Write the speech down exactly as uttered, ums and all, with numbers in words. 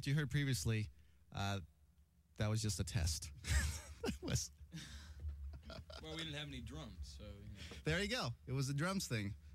what you heard previously, uh, that was just a test. That was. Well, we didn't have any drums, so. You know. There you go. It was a drums thing.